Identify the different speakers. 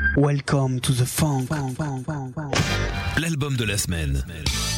Speaker 1: Welcome to the funk.
Speaker 2: L'album de la semaine.